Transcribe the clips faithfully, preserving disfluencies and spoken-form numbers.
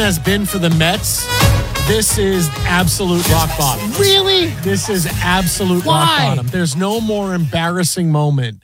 has been for the Mets, this is absolute rock bottom. Really? This is absolute Why? rock bottom. There's no more embarrassing moment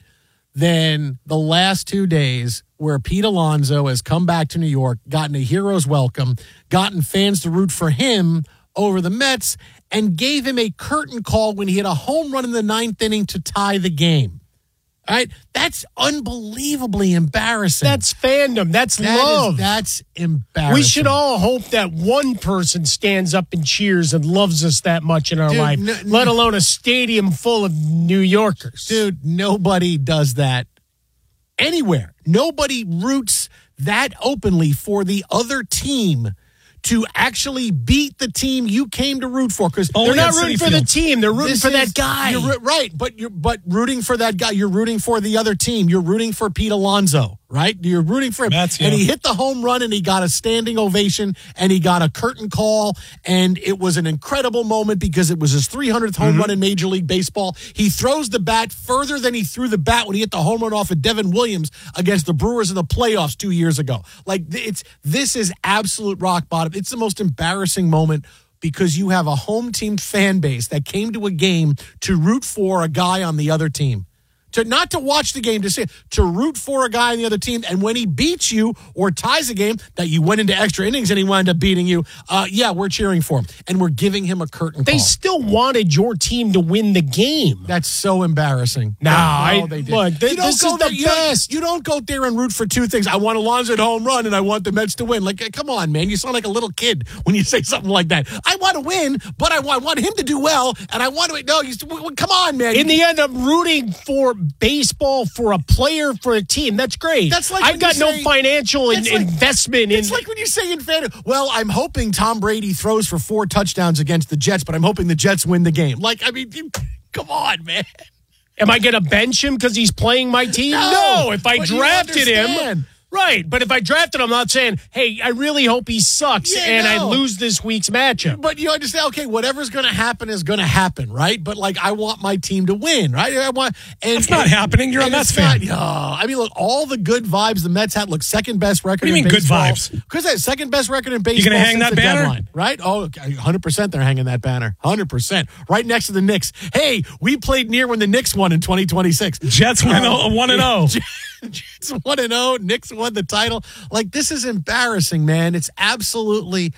than the last two days where Pete Alonso has come back to New York, gotten a hero's welcome, gotten fans to root for him over the Mets, and gave him a curtain call when he hit a home run in the ninth inning to tie the game. All right? That's unbelievably embarrassing. That's fandom. That's That love. is, that's embarrassing. We should all hope that one person stands up and cheers and loves us that much in our Dude, life, no- let alone a stadium full of New Yorkers. Dude, nobody does that anywhere. Nobody roots that openly for the other team to actually beat the team you came to root for. Because they're not rooting for the team. They're rooting for that guy. You're, right, but you're but rooting for that guy. You're rooting for the other team. You're rooting for Pete Alonso, right? You're rooting for him. That's, and yeah. he hit the home run, and he got a standing ovation, and he got a curtain call, and it was an incredible moment because it was his three hundredth home Mm-hmm. run in Major League Baseball. He throws the bat further than he threw the bat when he hit the home run off of Devin Williams against the Brewers in the playoffs two years ago. Like, it's this is absolute rock bottom. It's the most embarrassing moment because you have a home team fan base that came to a game to root for a guy on the other team. To not to watch the game, to say to root for a guy on the other team, and when he beats you or ties a game that you went into extra innings and he wound up beating you, uh, yeah, we're cheering for him and we're giving him a curtain They call. still wanted your team to win the game. That's so embarrassing. Nah, No, I- they did. look, th- You don't this go is the there- you don't- best. You don't go there and root for two things. I want Alonso at home run and I want the Mets to win. Like, come on, man. You sound like a little kid when you say something like that. I want to win, but I want, I want him to do well, and I want to. No, you, come on, man. In the end, I'm rooting for baseball, for a player, for a team. That's great. That's like I've when got you no say- financial in, It's like- investment in. It's like when you say in fan, well, I'm hoping Tom Brady throws for four touchdowns against the Jets, but I'm hoping the Jets win the game. Like, I mean, you, come on, man. Am I going to bench him because he's playing my team? No, If I but you drafted him. understand. Right, but if I drafted him, I'm not saying, hey, I really hope he sucks Yeah, and I no. lose this week's matchup. But you understand, okay, whatever's going to happen is going to happen, right? But, like, I want my team to win, right? I want, and, That's not and- happening. You're a and Mets it's fan. not- oh, I mean, look, all the good vibes the Mets had. Look, second best record What do you in mean good baseball. vibes? Because that second best record in baseball gonna hang since that the banner? deadline, right? Oh, okay, one hundred percent they're hanging that banner. one hundred percent. Right next to the Knicks. Hey, we played near when the Knicks won in twenty twenty-six. Jets went one and oh. Jets one and oh. Knicks won the title. Like, this is embarrassing, man. It's absolutely.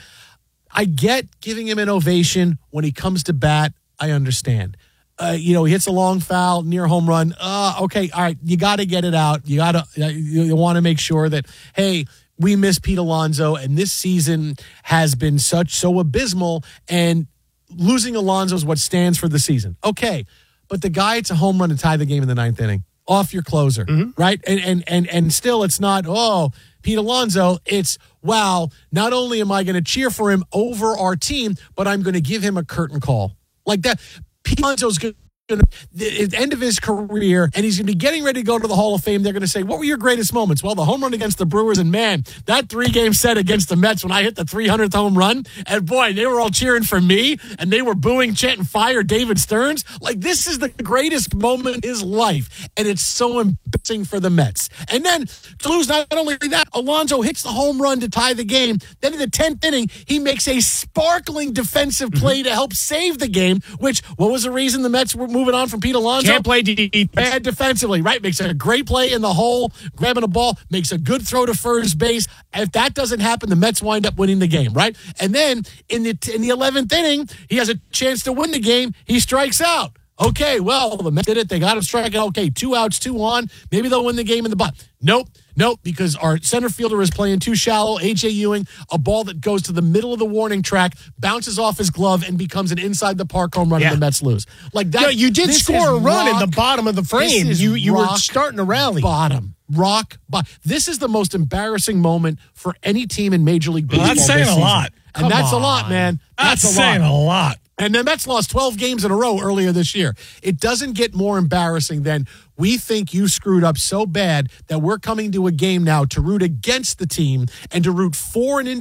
I get giving him an ovation when he comes to bat. I understand. Uh, you know, he hits a long foul, near home run. Uh, okay, all right. You got to get it out. You got to. You, you want to make sure that, hey, we miss Pete Alonso, and this season has been such so abysmal, and losing Alonso is what stands for the season. Okay, but the guy hits a home run to tie the game in the ninth inning. Off your closer, Mm-hmm. right? And, and and and still, it's not, oh, Pete Alonso. It's, wow, not only am I going to cheer for him over our team, but I'm going to give him a curtain call. Like that. Pete Alonso's going to, the end of his career, and he's going to be getting ready to go to the Hall of Fame. They're going to say, what were your greatest moments? Well, the home run against the Brewers, and man, that three-game set against the Mets when I hit the three hundredth home run, and boy, they were all cheering for me, and they were booing, chanting, fire David Stearns. Like, this is the greatest moment in his life, and it's so embarrassing for the Mets. And then to lose not only that, Alonso hits the home run to tie the game. Then in the tenth inning, he makes a sparkling defensive play to help save the game, which, what was the reason the Mets were moving on from Pete Alonso? Can't play deep. Bad defensively, right? Makes a great play in the hole, grabbing a ball, makes a good throw to first base. If that doesn't happen, the Mets wind up winning the game, right? And then in the in the eleventh inning, he has a chance to win the game. He strikes out. Okay, well, the Mets did it. They got him striking out. Okay, two outs, two on. Maybe they'll win the game in the bottom. Nope, nope, because our center fielder is playing too shallow. A J Ewing, a ball that goes to the middle of the warning track, bounces off his glove, and becomes an inside the park home run, Yeah. and the Mets lose. Like that. No, you did this score is a run in rock- the bottom of the frame. this is You you were rock starting to rally. Bottom. Rock bottom. This is the most embarrassing moment for any team in Major League Baseball. Well, that's saying this a season. lot. And Come that's a on. lot, man. That's, That's, a saying lot. a lot. And the Mets lost twelve games in a row earlier this year. It doesn't get more embarrassing than we think you screwed up so bad that we're coming to a game now to root against the team and to root for an individual